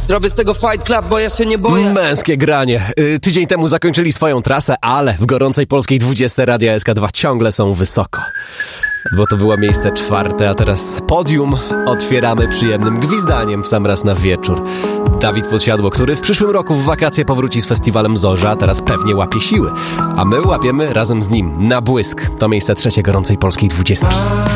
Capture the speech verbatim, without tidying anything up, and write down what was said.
Zrobię z tego Fight Club, bo ja się nie boję. Męskie granie. Y, tydzień temu zakończyli swoją trasę, ale w gorącej polskiej dwudziestce Radia S K dwa ciągle są wysoko. Bo to było miejsce czwarte, a teraz podium otwieramy przyjemnym gwizdaniem w sam raz na wieczór. Dawid Podsiadło, który w przyszłym roku w wakacje powróci z festiwalem Zorza, a teraz pewnie łapie siły. A my łapiemy razem z nim Na Błysk. To miejsce trzecie gorącej polskiej dwudziestki.